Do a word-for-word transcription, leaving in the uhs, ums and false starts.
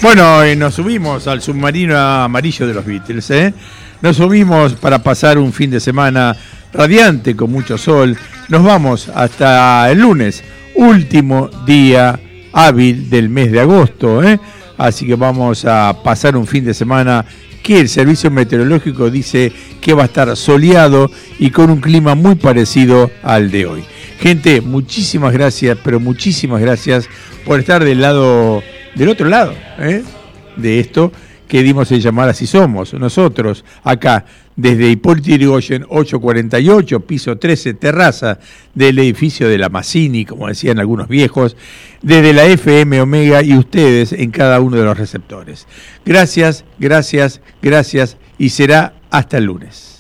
Bueno, eh, nos subimos al submarino amarillo de los Beatles, ¿eh? Nos subimos para pasar un fin de semana radiante con mucho sol. Nos vamos hasta el lunes, último día hábil del mes de agosto, ¿eh? Así que vamos a pasar un fin de semana que el servicio meteorológico dice que va a estar soleado y con un clima muy parecido al de hoy. Gente, muchísimas gracias, pero muchísimas gracias por estar del lado, del otro lado, ¿eh? de esto que dimos en llamar Así Somos. Nosotros, acá, desde Hipólito Yrigoyen ochocientos cuarenta y ocho, piso trece, terraza del edificio de la Mazzini, como decían algunos viejos, desde la F M Omega y ustedes en cada uno de los receptores. Gracias, gracias, gracias y será hasta el lunes.